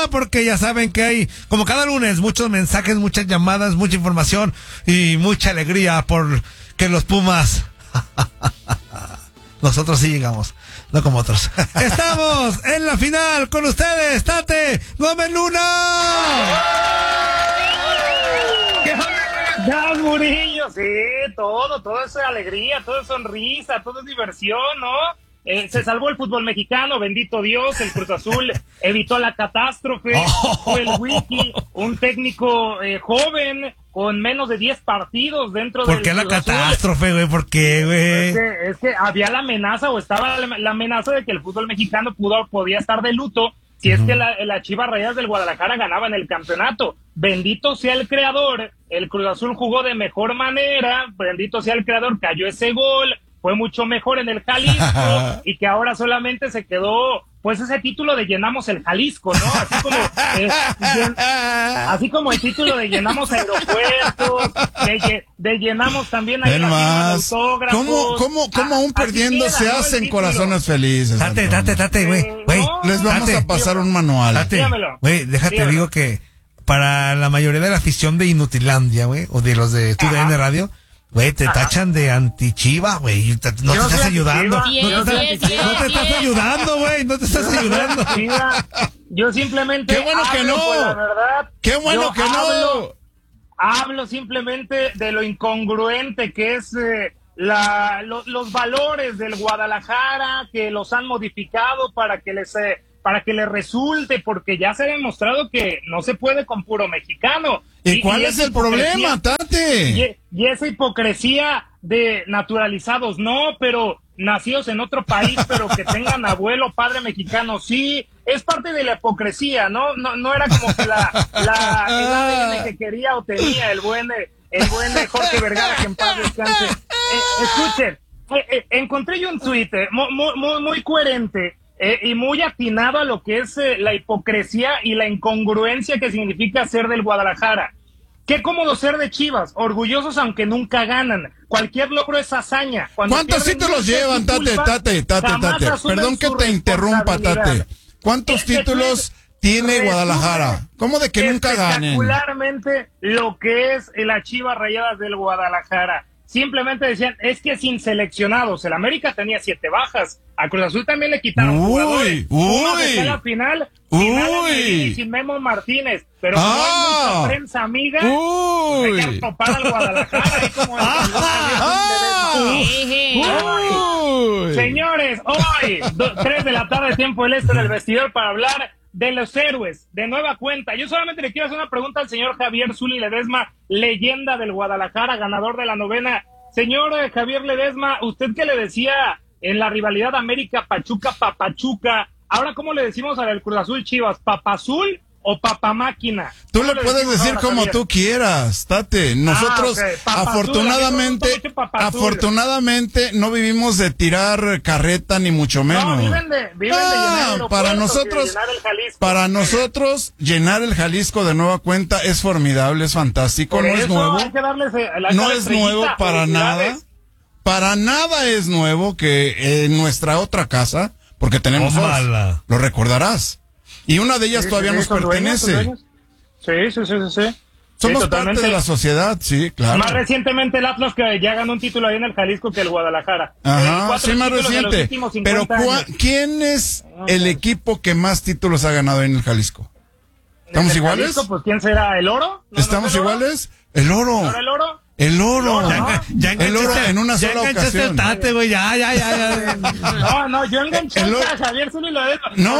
porque ya saben que hay, como cada lunes, muchos mensajes, muchas llamadas, mucha información y mucha alegría por que los Pumas... Nosotros sí llegamos, no como otros. Estamos en la final con ustedes, Tate Gómez Luna. Ya, Murillo, sí, todo es alegría, todo es sonrisa, todo es diversión, ¿no? Se salvó el fútbol mexicano, bendito Dios, el Cruz Azul evitó la catástrofe, fue el Wiki, un técnico joven con menos de 10 partidos dentro del ¿Por qué la Cruz Azul. catástrofe, güey? ¿Por qué, güey? Es que había la amenaza o estaba la amenaza de que el fútbol mexicano podía estar de luto si es que la Chivas Rayadas del Guadalajara ganaban el campeonato. Bendito sea el creador, el Cruz Azul jugó de mejor manera, bendito sea el creador, cayó ese gol, fue mucho mejor en el Jalisco y que ahora solamente se quedó pues ese título de llenamos el Jalisco, ¿no? Así como el título de llenamos aeropuertos, de llenamos también ahí más. ¿Cómo aún perdiendo se hacen corazones felices? Tate, güey. Les vamos a pasar un manual. Güey, déjate, digo que para la mayoría de la afición de Inutilandia, güey, o de los de TUDN Radio, güey, te tachan de anti-Chiva, güey. No te estás ayudando. No te estás ayudando, güey. No te estás ayudando. Yo simplemente. ¡Qué bueno que no! Pues, la verdad, ¡Qué bueno que no! Hablo simplemente de lo incongruente que es los valores del Guadalajara, que los han modificado para que les resulte, porque ya se ha demostrado que no se puede con puro mexicano. ¿Y cuál es el problema, Tate? Y esa hipocresía de naturalizados, no, pero nacidos en otro país, pero que tengan abuelo, padre mexicano, sí, es parte de la hipocresía, ¿no? No era como que el ADN que quería o tenía el buen Jorge Vergara, que en paz descanse. Escuchen, encontré yo un tuit muy coherente, y muy atinado a lo que es la hipocresía y la incongruencia que significa ser del Guadalajara. Qué cómodo ser de Chivas, orgullosos aunque nunca ganan. Cualquier logro es hazaña. ¿Cuántos títulos llevan, Tate? Perdón que te interrumpa, Tate. ¿Cuántos títulos tiene Guadalajara? ¿Cómo de que nunca ganen? Espectacularmente lo que es las Chivas Rayadas del Guadalajara. Simplemente decían, es que sin seleccionados, el América tenía 7 bajas, a Cruz Azul también le quitaron jugadores, uno de la final y sin Memo Martínez, pero como hay mucha prensa amiga, pues hay que topar al Guadalajara, ahí como señores, hoy, 3 de la tarde, tiempo del este, en el vestidor para hablar de los héroes, de nueva cuenta. Yo solamente le quiero hacer una pregunta al señor Javier Zuli Ledesma, leyenda del Guadalajara, ganador de la 9ª. Señor Javier Ledesma, ¿usted qué le decía en la rivalidad América-Pachuca, Papachuca? Ahora, ¿cómo le decimos al Cruz Azul Chivas? ¿Papazul o Papamáquina? Tú le puedes decir como Javier? Tú quieras, Tate. Nosotros, afortunadamente, no vivimos de tirar carreta ni mucho menos. No, viven de llenar el para nosotros, llenar el Jalisco de nueva cuenta es formidable, es fantástico. No es nuevo. No es nuevo para nada. Para nada es nuevo que en nuestra otra casa, porque tenemos dos, lo recordarás. Y una de ellas todavía nos pertenece. Sí. Somos parte de la sociedad, sí, claro. Más recientemente el Atlas, que ya ganó un título ahí en el Jalisco, que el Guadalajara. Ajá, sí, más reciente. Pero ¿quién es el equipo que más títulos ha ganado en el Jalisco? ¿Estamos iguales? Jalisco, pues ¿quién será? ¿El Oro? ¿Estamos iguales? El Oro. ¿No era el Oro? El Oro, ya el Oro en una sola ocasión. El Tate, güey, ya. No, yo enganché a Javier Zuli Ledesma. No.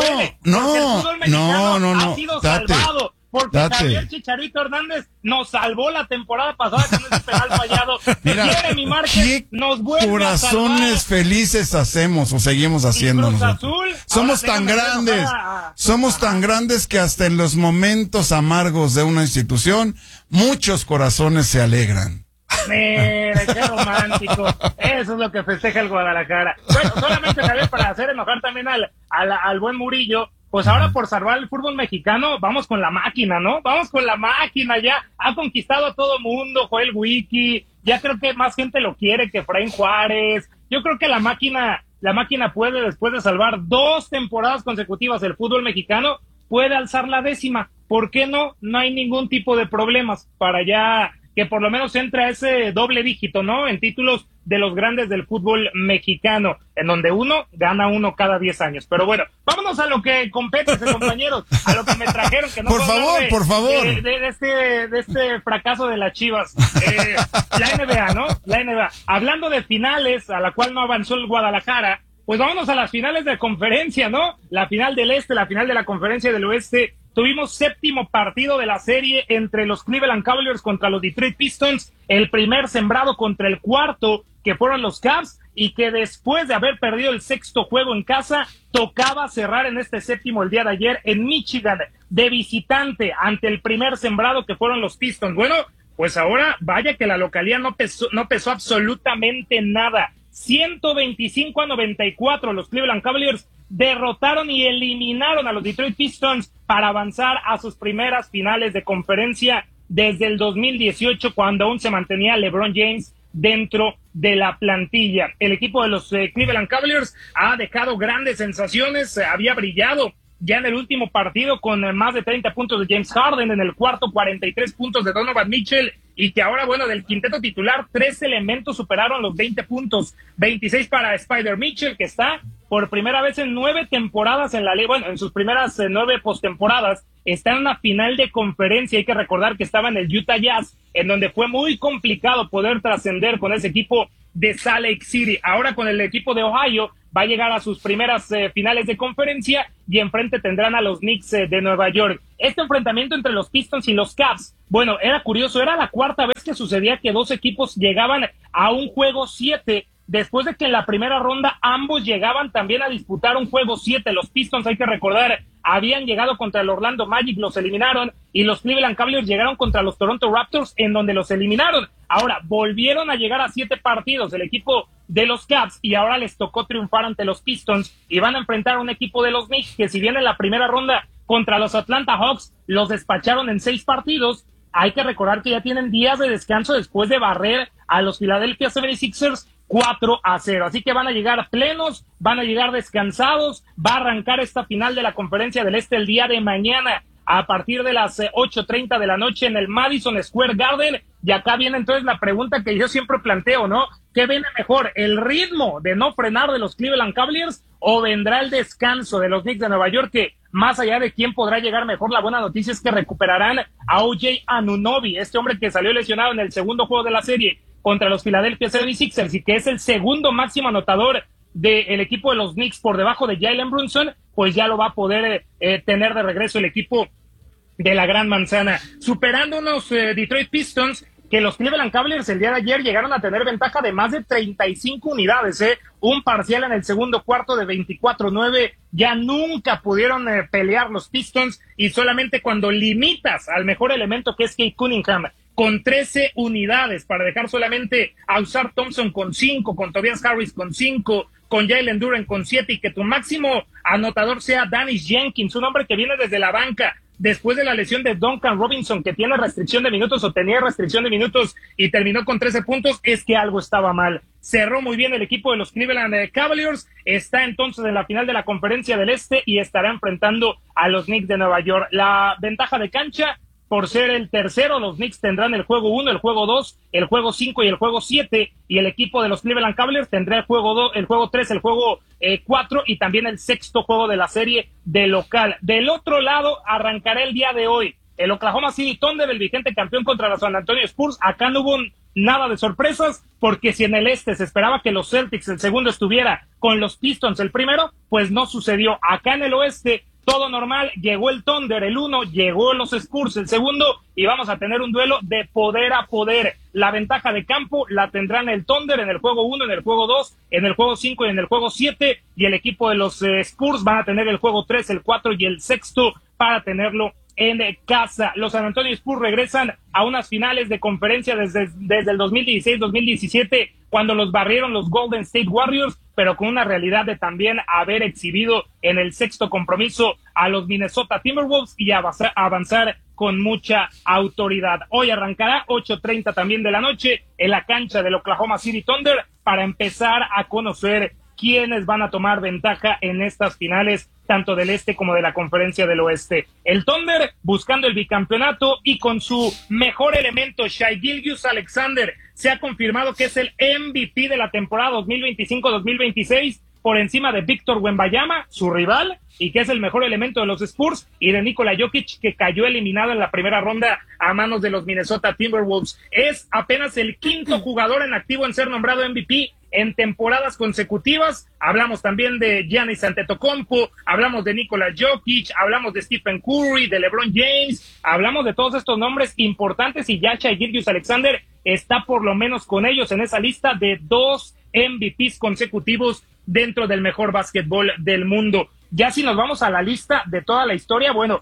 Ha sido salvado. Porque Javier Chicharito Hernández nos salvó la temporada pasada con ese penal fallado. Mira, Jeremy Márquez nos vuelve corazones a salvar. Felices hacemos o seguimos haciendo nosotros. Somos tan grandes que hasta en los momentos amargos de una institución, muchos corazones se alegran. Mira, qué romántico. Eso es lo que festeja el Guadalajara. Bueno, solamente Javier, para hacer enojar también al buen Murillo. Pues ahora por salvar el fútbol mexicano, vamos con la máquina, ¿no? Vamos con la máquina, ya ha conquistado a todo mundo, Joel Wiki, ya creo que más gente lo quiere que Efraín Juárez. Yo creo que la máquina puede, después de salvar 2 temporadas consecutivas el fútbol mexicano, puede alzar la 10ª. ¿Por qué no? No hay ningún tipo de problemas para ya que por lo menos entre a ese doble dígito, ¿no? En títulos de los grandes del fútbol mexicano, en donde uno gana uno cada 10 años. Pero bueno, vámonos a lo que compete, compañeros, a lo que me trajeron, que no por favor. De este fracaso de las Chivas. La NBA, ¿no? La NBA. Hablando de finales, a la cual no avanzó el Guadalajara, pues vámonos a las finales de conferencia, ¿no? La final del Este, la final de la Conferencia del Oeste. Tuvimos 7º partido de la serie entre los Cleveland Cavaliers contra los Detroit Pistons, el primer sembrado contra el cuarto, que fueron los Cavs, y que después de haber perdido el 6º juego en casa, tocaba cerrar en este 7º el día de ayer en Michigan, de visitante ante el primer sembrado, que fueron los Pistons. Bueno, pues ahora vaya que la localía no pesó absolutamente nada. 125-94 los Cleveland Cavaliers derrotaron y eliminaron a los Detroit Pistons para avanzar a sus primeras finales de conferencia desde el 2018, cuando aún se mantenía LeBron James dentro de la plantilla. El equipo de los Cleveland Cavaliers ha dejado grandes sensaciones, había brillado ya en el último partido con más de 30 puntos de James Harden, en el cuarto 43 puntos de Donovan Mitchell, y que ahora, bueno, del quinteto titular, 3 elementos superaron los 20 puntos, 26 para Spider Mitchell, que está por primera vez en 9 temporadas en la liga, bueno, en sus primeras 9 postemporadas, está en una final de conferencia. Hay que recordar que estaba en el Utah Jazz, en donde fue muy complicado poder trascender con ese equipo de Salt Lake City. Ahora con el equipo de Ohio va a llegar a sus primeras finales de conferencia, y enfrente tendrán a los Knicks de Nueva York. Este enfrentamiento entre los Pistons y los Cavs, bueno, era curioso, era la 4ª vez que sucedía que dos equipos llegaban a un juego 7, después de que en la primera ronda ambos llegaban también a disputar un juego 7. Los Pistons, hay que recordar, habían llegado contra el Orlando Magic, los eliminaron, y los Cleveland Cavaliers llegaron contra los Toronto Raptors, en donde los eliminaron. Ahora volvieron a llegar a 7 partidos el equipo de los Cavs, y ahora les tocó triunfar ante los Pistons, y van a enfrentar a un equipo de los Knicks que, si bien en la primera ronda contra los Atlanta Hawks los despacharon en 6 partidos, hay que recordar que ya tienen días de descanso después de barrer a los Philadelphia 76ers 4-0, así que van a llegar plenos, van a llegar descansados. Va a arrancar esta final de la Conferencia del Este el día de mañana a partir de las 8:30 de la noche en el Madison Square Garden. Y acá viene entonces la pregunta que yo siempre planteo, ¿no? ¿Qué viene mejor, el ritmo de no frenar de los Cleveland Cavaliers, o vendrá el descanso de los Knicks de Nueva York? Que más allá de quién podrá llegar mejor, la buena noticia es que recuperarán a O.J. Anunoby, este hombre que salió lesionado en el segundo juego de la serie contra los Philadelphia 76ers, y que es el segundo máximo anotador del equipo de los Knicks por debajo de Jalen Brunson, pues ya lo va a poder tener de regreso el equipo de la Gran Manzana, superando unos Detroit Pistons que los Cleveland Cavaliers el día de ayer llegaron a tener ventaja de más de 35 unidades, un parcial en el segundo cuarto de 24-9, ya nunca pudieron pelear los Pistons, y solamente cuando limitas al mejor elemento, que es Kate Cunningham, con 13 unidades, para dejar solamente a Ausar Thompson con 5, con Tobias Harris con 5, con Jalen Duren con 7, y que tu máximo anotador sea Dennis Jenkins, un hombre que viene desde la banca después de la lesión de Duncan Robinson, que tiene restricción de minutos, o tenía restricción de minutos, y terminó con 13 puntos, es que algo estaba mal. Cerró muy bien el equipo de los Cleveland Cavaliers, está entonces en la final de la Conferencia del Este y estará enfrentando a los Knicks de Nueva York. La ventaja de cancha, por ser el tercero, los Knicks tendrán el juego 1, el juego 2, el juego 5 y el juego 7, y el equipo de los Cleveland Cavaliers tendrá el juego 2, el juego 3, el juego 4 y también el sexto juego de la serie de local. Del otro lado, arrancará el día de hoy el Oklahoma City Thunder, el vigente campeón, contra los San Antonio Spurs. Acá no hubo nada de sorpresas, porque si en el este se esperaba que los Celtics el segundo estuviera con los Pistons el primero, pues no sucedió. Acá en el oeste todo normal, llegó el Thunder el 1, llegó los Spurs el segundo, y vamos a tener un duelo de poder a poder. La ventaja de campo la tendrán el Thunder en el juego 1, en el juego 2, en el juego 5 y en el juego 7, y el equipo de los Spurs van a tener el juego 3, el 4 y el sexto para tenerlo en casa. Los San Antonio Spurs regresan a unas finales de conferencia desde el 2016-2017, cuando los barrieron los Golden State Warriors, pero con una realidad de también haber exhibido en el sexto compromiso a los Minnesota Timberwolves y avanzar con mucha autoridad. Hoy arrancará 8:30 también de la noche en la cancha del Oklahoma City Thunder, para empezar a conocer quiénes van a tomar ventaja en estas finales tanto del este como de la conferencia del oeste. El Thunder buscando el bicampeonato y con su mejor elemento, Shai Gilgeous-Alexander, se ha confirmado que es el MVP de la temporada 2025-2026, por encima de Víctor Wembanyama, su rival, y que es el mejor elemento de los Spurs, y de Nikola Jokic, que cayó eliminado en la primera ronda a manos de los Minnesota Timberwolves. Es apenas el quinto jugador en activo en ser nombrado MVP en temporadas consecutivas. Hablamos también de Giannis Antetokounmpo, hablamos de Nikola Jokic, hablamos de Stephen Curry, de LeBron James, hablamos de todos estos nombres importantes, y ya Shai Gilgeous-Alexander está por lo menos con ellos en esa lista de 2 MVPs consecutivos dentro del mejor básquetbol del mundo. Ya si nos vamos a la lista de toda la historia, bueno,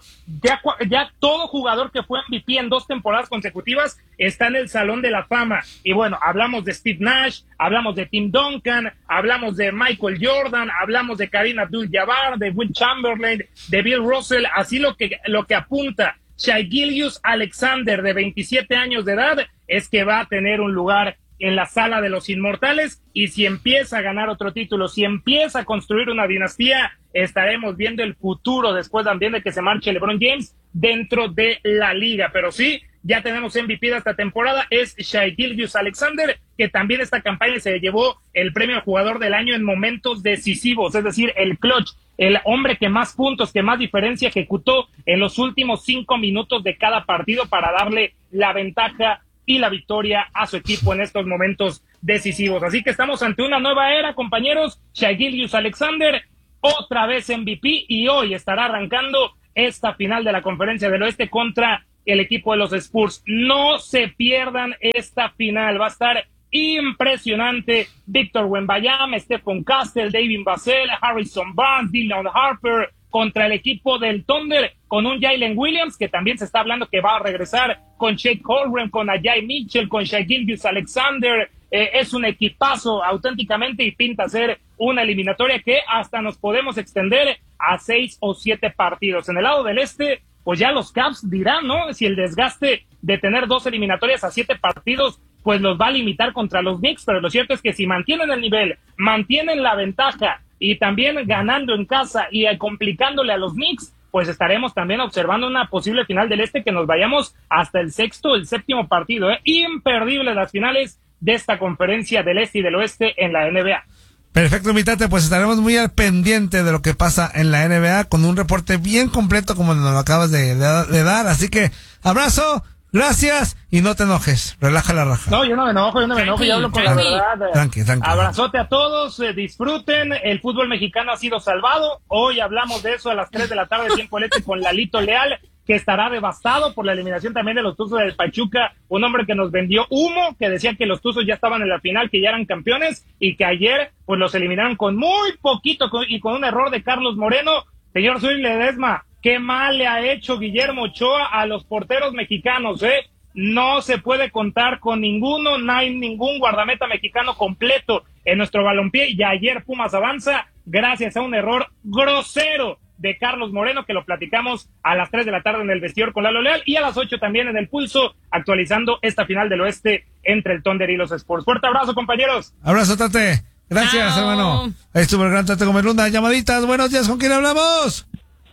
ya todo jugador que fue MVP en 2 temporadas consecutivas está en el Salón de la Fama. Y bueno, hablamos de Steve Nash, hablamos de Tim Duncan, hablamos de Michael Jordan, hablamos de Kareem Abdul-Jabbar, de Will Chamberlain, de Bill Russell. Así lo que apunta Shai Gilgeous-Alexander, de 27 años de edad, es que va a tener un lugar en la sala de los inmortales, y si empieza a ganar otro título, si empieza a construir una dinastía, estaremos viendo el futuro después también de que se marche LeBron James dentro de la liga. Pero sí, ya tenemos MVP de esta temporada, es Shai Gilgeous-Alexander, que también esta campaña se llevó el premio al jugador del año en momentos decisivos, es decir, el clutch, el hombre que más puntos, que más diferencia ejecutó en los últimos 5 minutos de cada partido para darle la ventaja y la victoria a su equipo en estos momentos decisivos. Así que estamos ante una nueva era, compañeros. Shai Gilgeous-Alexander, otra vez MVP, y hoy estará arrancando esta final de la Conferencia del Oeste contra el equipo de los Spurs. No se pierdan esta final, va a estar impresionante. Víctor Wembanyama, Stephon Castle, David Vassell, Harrison Barnes, Dylan Harper, contra el equipo del Thunder, con un Jalen Williams, que también se está hablando que va a regresar, con Shake Holmgren, con Ajay Mitchell, con Shai Gilgeous-Alexander. Es un equipazo auténticamente, y pinta ser una eliminatoria que hasta nos podemos extender a 6 o 7 partidos. En el lado del este, pues ya los Cavs dirán, ¿no? Si el desgaste de tener 2 eliminatorias a 7 partidos, pues los va a limitar contra los Knicks, pero lo cierto es que si mantienen el nivel, mantienen la ventaja, y también ganando en casa y complicándole a los Knicks, pues estaremos también observando una posible final del este, que nos vayamos hasta el 6º o el 7º partido. Imperdible las finales de esta conferencia del este y del oeste en la NBA. Perfecto, mi Tate, pues estaremos muy al pendiente de lo que pasa en la NBA, con un reporte bien completo como nos lo acabas de dar. Así que, abrazo, gracias, y no te enojes, relaja la raja. No, yo no me enojo, yo hablo con la verdad. Tranqui. Abrazote a todos, disfruten, el fútbol mexicano ha sido salvado. Hoy hablamos de eso a las 3 de la tarde, tiempo del este, con Lalito Leal, que estará devastado por la eliminación también de los Tuzos del Pachuca, un hombre que nos vendió humo, que decía que los Tuzos ya estaban en la final, que ya eran campeones, y que ayer pues los eliminaron con muy poquito y con un error de Carlos Moreno. Señor Zuli Ledesma, qué mal le ha hecho Guillermo Ochoa a los porteros mexicanos, No se puede contar con ninguno, no hay ningún guardameta mexicano completo en nuestro balompié, y ayer Pumas avanza gracias a un error grosero de Carlos Moreno, que lo platicamos a las 3 de la tarde en el vestidor con Lalo Leal, y a las 8 también en el Pulso, actualizando esta final del oeste entre el Thunder y los Spurs. Fuerte abrazo, compañeros. Abrazo, Tate. Gracias, hermano. Ahí estuvo el gran Tate Gómez Luna. Llamaditas, buenos días, ¿con quién hablamos?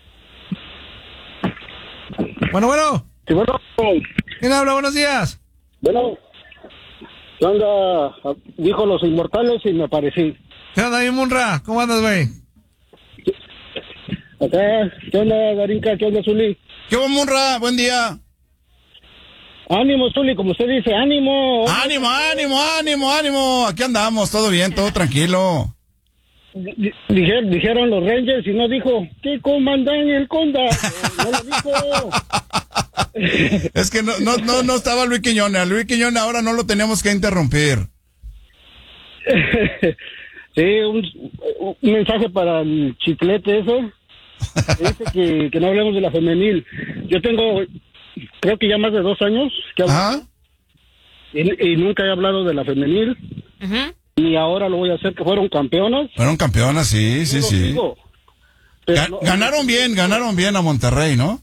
Bueno. Sí, bueno. ¿Quién habla? Buenos días. Bueno, ¿qué onda? Dijo los inmortales y me aparecí. ¿Qué onda, mi Munra? ¿Cómo andas, güey? Acá, ¿qué onda, Garinca? ¿Qué onda, Zuli? ¿Qué onda, Munra? Buen día. Ánimo, Zuli, como usted dice, ánimo. Ánimo. Aquí andamos, todo bien, todo tranquilo. Dijeron los Rangers y no dijo, ¿qué comandan el Conda? No lo dijo. Es que no estaba Luis Quiñones. A Luis Quiñones ahora no lo tenemos que interrumpir. Sí, un mensaje para el chiclete ese. Dice que no hablemos de la femenil. Yo tengo, creo que ya más de 2 años que hablo, y nunca he hablado de la femenil. Y ahora lo voy a hacer, que fueron campeonas. Sí. Ganaron bien a Monterrey, ¿no?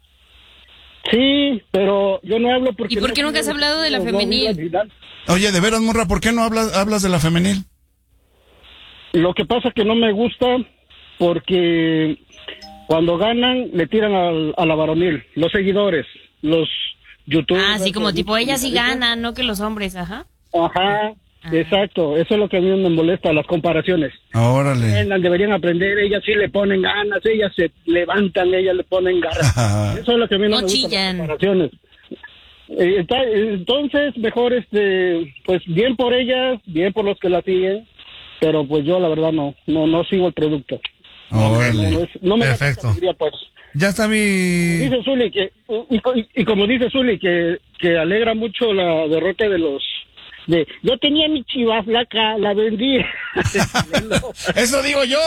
Sí, pero yo no hablo porque... ¿Y por qué nunca has hablado de la femenil? Oye, de veras, Munra, ¿por qué no hablas de la femenil? Lo que pasa es que no me gusta porque cuando ganan le tiran a la varonil, los seguidores, los youtubers. Así como tipo ellas sí ganan, no que los hombres, ajá. Ajá, exacto, eso es lo que a mí me molesta, las comparaciones. Órale. Deberían aprender, ellas sí le ponen ganas, ellas se levantan, ellas le ponen ganas. Eso es lo que a mí no me gusta, las comparaciones. Entonces, mejor, pues bien por ellas, bien por los que la siguen, pero pues yo la verdad no sigo el producto. No me perfecto. Pues. Ya está mi... Dice Zuli y como dice Zuli, que alegra mucho la derrota de los... yo tenía mi chiva flaca, la vendí. ¿Eso digo yo?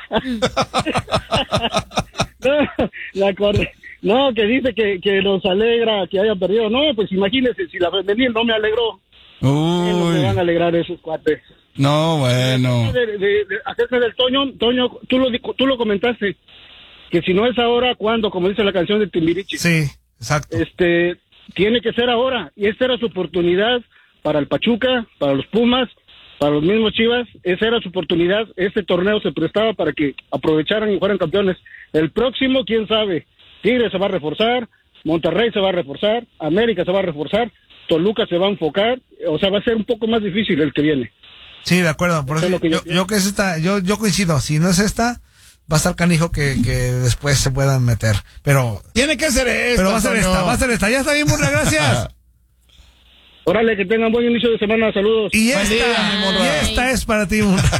No, no, que dice que nos alegra que haya perdido. No, pues imagínese, si la femenil no me alegró, no me van a alegrar esos cuates. No, bueno. Acerca del Toño, tú lo comentaste, que si no es ahora, ¿cuándo? Como dice la canción de Timbiriche. Sí, exacto. Tiene que ser ahora, y esta era su oportunidad para el Pachuca, para los Pumas, para los mismos Chivas. Esa era su oportunidad. Este torneo se prestaba para que aprovecharan y fueran campeones. El próximo, quién sabe. Tigres se va a reforzar, Monterrey se va a reforzar, América se va a reforzar, Toluca se va a enfocar, o sea, va a ser un poco más difícil el que viene. Sí, de acuerdo. Por eso yo coincido. Si no es esta, va a estar canijo que después se puedan meter. Pero tiene que ser esta. Pero va a ser esta. Ya está bien, Murra, gracias. Órale, que tengan buen inicio de semana. Saludos. Y esta es para ti, Murra.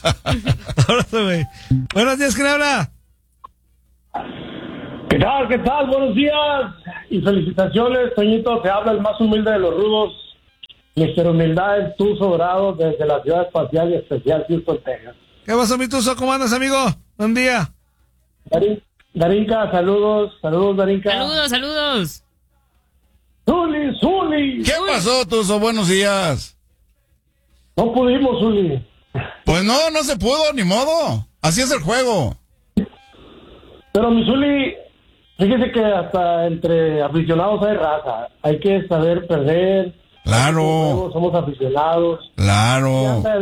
Buenos días, ¿quién habla? ¿Qué tal? Buenos días y felicitaciones, Toñito. Te habla el más humilde de los rudos, Mr. Humildad, el Tuzo Dorado, desde la ciudad espacial y especial Houston, Texas. ¿Qué pasó, mi Tuzo? ¿Cómo andas, amigo? Buen día. Darinka, saludos, Darinka. Saludos. Zuli. ¿Qué pasó, Tuzo? Buenos días. No pudimos, Zuli. Pues no se pudo, ni modo. Así es el juego. Pero, mi Zuli, fíjese que hasta entre aficionados hay raza. Hay que saber perder. Claro. Somos aficionados. Claro. Y hasta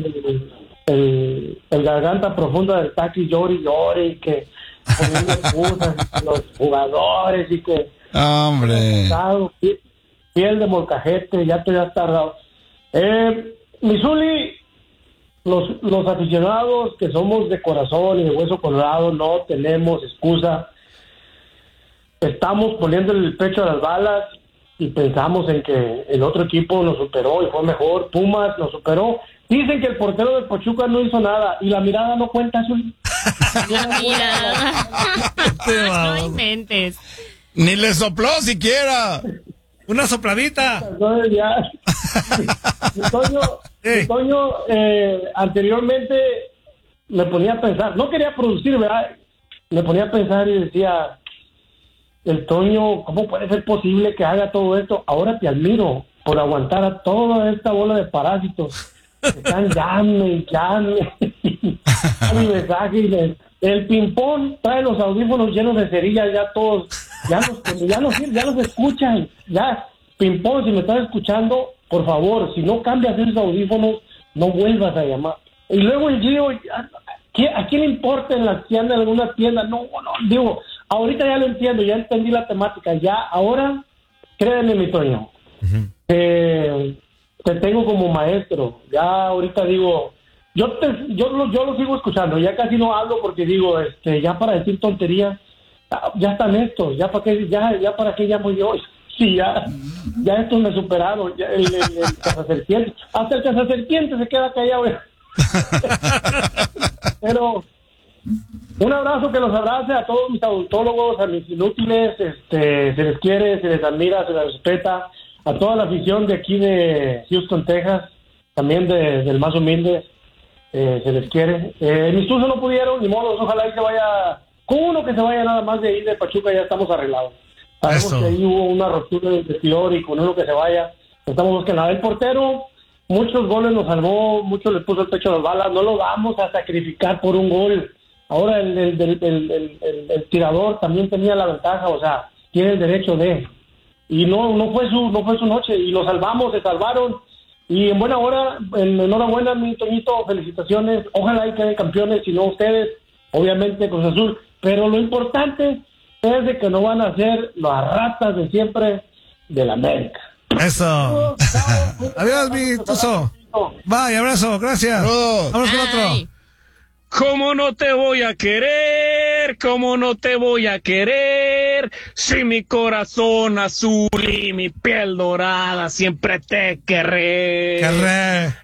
el garganta profunda del Taqui llore, y que poniendo excusas los jugadores y que... Hombre. Piel de molcajete, ya has tardado. Mi Zuli, los aficionados que somos de corazón y de hueso colorado no tenemos excusa. Estamos poniéndole el pecho a las balas y pensamos en que el otro equipo nos superó y fue mejor. Pumas nos superó. Dicen que el portero del Pachuca no hizo nada y la mirada no cuenta, Zuli. La mirada. No inventes. Ni le sopló siquiera. Una sopladita. Entonces ya. Toño, anteriormente me ponía a pensar, no quería producir, ¿verdad? Me ponía a pensar y decía, el Toño, ¿cómo puede ser posible que haga todo esto? Ahora te admiro por aguantar a toda esta bola de parásitos. Están llame. A mi mensaje y el ping-pong trae los audífonos llenos de cerillas, ya todos, ya los escuchan. Ya, ping-pong, si me estás escuchando, por favor, si no cambias esos audífonos, no vuelvas a llamar. Y luego el Gio, ¿a quién le importa en la tienda, en alguna tienda? No, digo, ahorita ya lo entiendo, ya entendí la temática, ya, ahora, créeme, mi Toño, te tengo como maestro, ya ahorita digo, yo lo sigo escuchando, ya casi no hablo porque digo, ya para decir tonterías, ya están estos, ya para qué llamo yo. Sí, ya estos me superaron, ya el cazaserpiente, hasta el cazaserpiente se queda callado. Pero un abrazo que los abrace a todos mis odontólogos, a mis inútiles, se les quiere, se les admira, se les respeta, a toda la afición de aquí de Houston, Texas, también del más humilde, se les quiere. Mis Tuzos no pudieron, ni modo, ojalá y se vaya, con uno que se vaya nada más de ahí de Pachuca, ya estamos arreglados. Sabemos que ahí hubo una ruptura del vestidor y con uno que se vaya, estamos buscando. El portero, muchos goles nos salvó, muchos le puso el pecho a las balas, no lo vamos a sacrificar por un gol. Ahora el tirador también tenía la ventaja, o sea, tiene el derecho de... Y no fue su noche, y lo salvamos, se salvaron, y en buena hora, enhorabuena, mi Toñito, felicitaciones, ojalá y queden campeones, si no ustedes, obviamente Cruz Azul, pero lo importante es de que no van a ser las ratas de siempre de la América. Eso. Adiós, mi Tuzo. Bye, abrazo, gracias. Vamos con otro. ¿Cómo no te voy a querer? ¿Cómo no te voy a querer? Si mi corazón azul y mi piel dorada siempre te querré.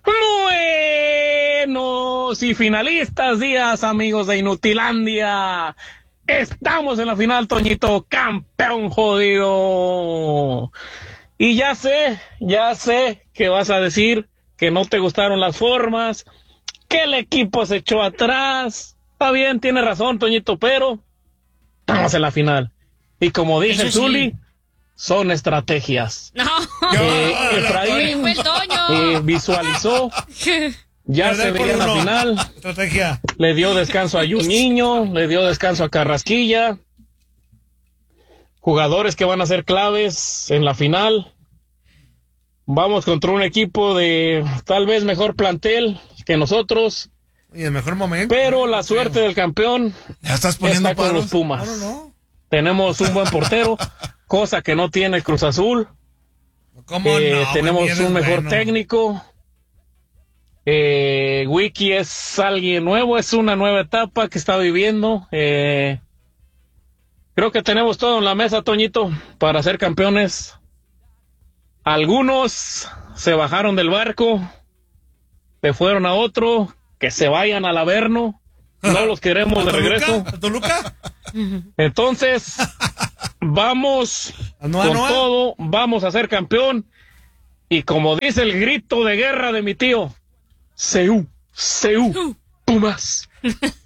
Buenos y finalistas días, amigos de Inutilandia. Estamos en la final, Toñito, campeón jodido. Y ya sé que vas a decir que no te gustaron las formas, que el equipo se echó atrás. Está bien, tiene razón, Toñito, pero estamos en la final. Y como dice el Zuli, son estrategias. No. Efraín visualizó, ya se veía en la final. Estrategia. Le dio descanso a Juninho, le dio descanso a Carrasquilla. Jugadores que van a ser claves en la final. Vamos contra un equipo de tal vez mejor plantel que nosotros. Y el mejor momento. Pero la suerte del campeón ya estás poniendo está con los Pumas. No. Tenemos un buen portero, cosa que no tiene Cruz Azul. Tenemos un mejor técnico. Wiki es alguien nuevo, es una nueva etapa que está viviendo. Creo que tenemos todo en la mesa, Toñito, para ser campeones. Algunos se bajaron del barco, se fueron a otro, que se vayan al Averno, no los queremos de regreso. ¿Toluca? Entonces, vamos con todo, vamos a ser campeón, y como dice el grito de guerra de mi tío, Seú, Pumas.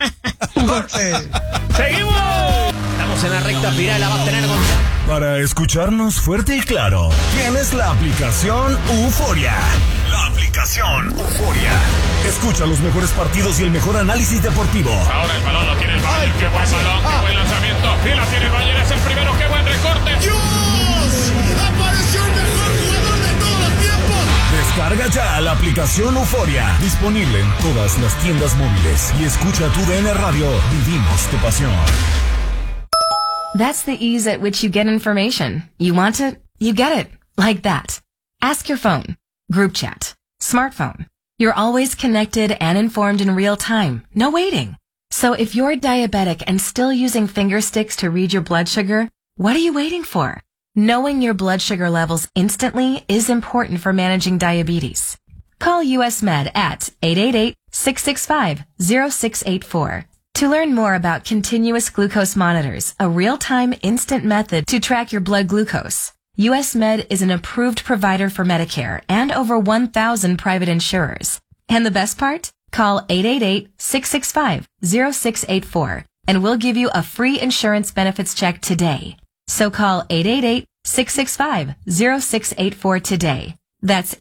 ¡Seguimos! Estamos en la recta final, la va a tener Para escucharnos fuerte y claro, tienes la aplicación Euforia. La aplicación Euforia. Escucha los mejores partidos y el mejor análisis deportivo. Ahora el balón lo tiene el Bayern. ¡Qué buen balón! ¡Qué buen lanzamiento! Y la tiene el Bayern, es el primero. ¡Qué buen recorte! ¡Dios! ¡Apareció el mejor jugador de todos los tiempos! Descarga ya la aplicación Euforia. Disponible en todas las tiendas móviles. Y escucha tu DN Radio. Vivimos tu pasión. That's the ease at which you get information. You want it, you get it. Like that. Ask your phone. Group chat. Smartphone. You're always connected and informed in real time. No waiting. So if you're diabetic and still using finger sticks to read your blood sugar, what are you waiting for? Knowing your blood sugar levels instantly is important for managing diabetes. Call US Med at 888-665-0684. To learn more about continuous glucose monitors, a real-time instant method to track your blood glucose, US Med is an approved provider for Medicare and over 1,000 private insurers. And the best part? Call 888-665-0684 and we'll give you a free insurance benefits check today. So call 888-665-0684 today. That's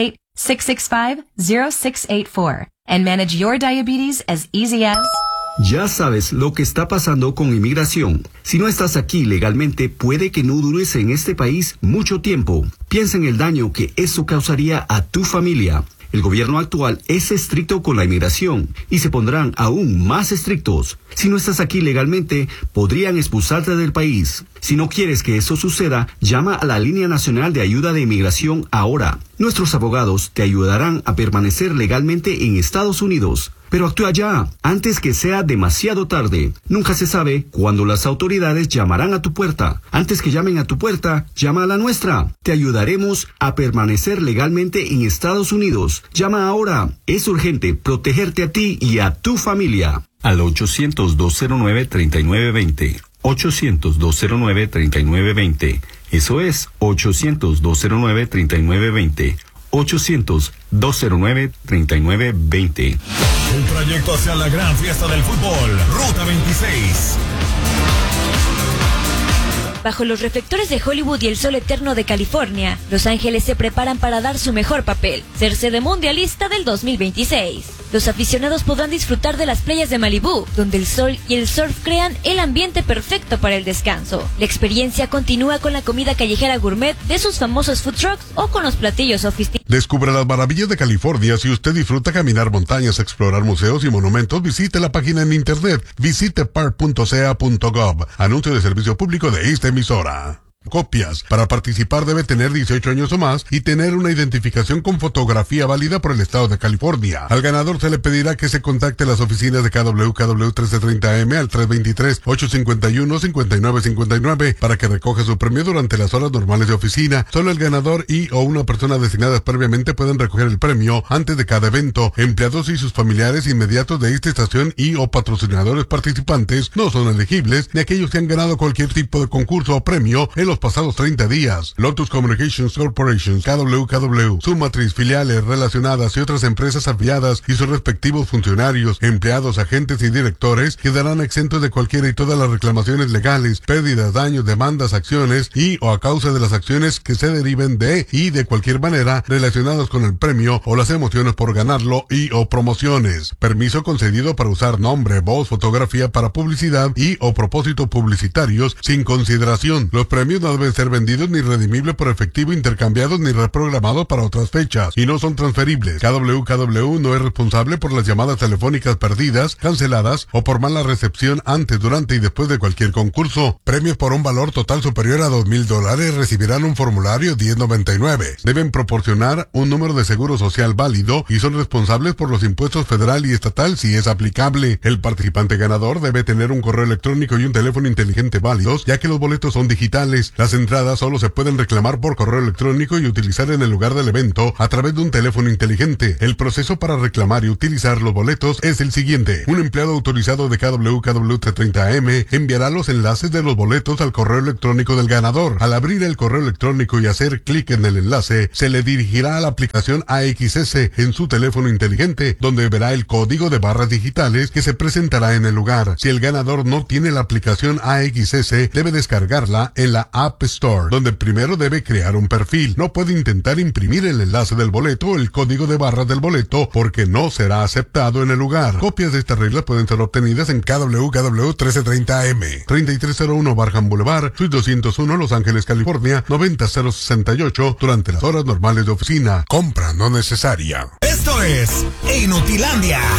888-665-0684 and manage your diabetes as easy as... Ya sabes lo que está pasando con inmigración. Si no estás aquí legalmente, puede que no dures en este país mucho tiempo. Piensa en el daño que eso causaría a tu familia. El gobierno actual es estricto con la inmigración y se pondrán aún más estrictos. Si no estás aquí legalmente, podrían expulsarte del país. Si no quieres que eso suceda, llama a la Línea Nacional de Ayuda de Inmigración ahora. Nuestros abogados te ayudarán a permanecer legalmente en Estados Unidos. Pero actúa ya, antes que sea demasiado tarde. Nunca se sabe cuándo las autoridades llamarán a tu puerta. Antes que llamen a tu puerta, llama a la nuestra. Te ayudaremos a permanecer legalmente en Estados Unidos. Llama ahora. Es urgente protegerte a ti y a tu familia. Al 800-209-3920. 800-209-3920. Eso es 800-209-3920. 800-209-3920. El trayecto hacia la gran fiesta del fútbol, Ruta 26. Bajo los reflectores de Hollywood y el sol eterno de California, Los Ángeles se preparan para dar su mejor papel, ser sede mundialista del 2026. Los aficionados podrán disfrutar de las playas de Malibú, donde el sol y el surf crean el ambiente perfecto para el descanso. La experiencia continúa con la comida callejera gourmet de sus famosos food trucks o con los platillos sofisticados. Descubra las maravillas de California. Si usted disfruta caminar montañas, explorar museos y monumentos, visite la página en internet, visite park.ca.gov. Anuncio de servicio público de esta emisora. Copias. Para participar debe tener 18 años o más y tener una identificación con fotografía válida por el estado de California. Al ganador se le pedirá que se contacte a las oficinas de KWKW 1330M al 323-851-5959 para que recoja su premio durante las horas normales de oficina. Solo el ganador y o una persona designadas previamente pueden recoger el premio antes de cada evento. Empleados y sus familiares inmediatos de esta estación y o patrocinadores participantes no son elegibles, ni aquellos que han ganado cualquier tipo de concurso o premio en los pasados 30 días. Lotus Communications Corporation, KWKW, su matriz, filiales relacionadas y otras empresas afiliadas y sus respectivos funcionarios, empleados, agentes y directores quedarán exentos de cualquiera y todas las reclamaciones legales, pérdidas, daños, demandas, acciones y o a causa de las acciones que se deriven de y de cualquier manera relacionadas con el premio o las emociones por ganarlo y o promociones. Permiso concedido para usar nombre, voz, fotografía para publicidad y o propósitos publicitarios sin consideración. Los premios no deben ser vendidos ni redimibles por efectivo, intercambiados ni reprogramados para otras fechas y no son transferibles. KWKW no es responsable por las llamadas telefónicas perdidas, canceladas o por mala recepción antes, durante y después de cualquier concurso. Premios por un valor total superior a $2,000 recibirán un formulario 1099. Deben proporcionar un número de seguro social válido y son responsables por los impuestos federal y estatal si es aplicable. El participante ganador debe tener un correo electrónico y un teléfono inteligente válidos, ya que los boletos son digitales. Las entradas solo se pueden reclamar por correo electrónico y utilizar en el lugar del evento a través de un teléfono inteligente. El proceso para reclamar y utilizar los boletos es el siguiente. Un empleado autorizado de KWKW 30M enviará los enlaces de los boletos al correo electrónico del ganador. Al abrir el correo electrónico y hacer clic en el enlace, se le dirigirá a la aplicación AXS en su teléfono inteligente, donde verá el código de barras digitales que se presentará en el lugar. Si el ganador no tiene la aplicación AXS, debe descargarla en la App Store, donde primero debe crear un perfil. No puede intentar imprimir el enlace del boleto o el código de barras del boleto porque no será aceptado en el lugar. Copias de estas reglas pueden ser obtenidas en KWKW 1330M, 3301 Barham Boulevard, Suite 201, Los Ángeles, California, 90068 durante las horas normales de oficina. Compra no necesaria. Esto es Inutilandia.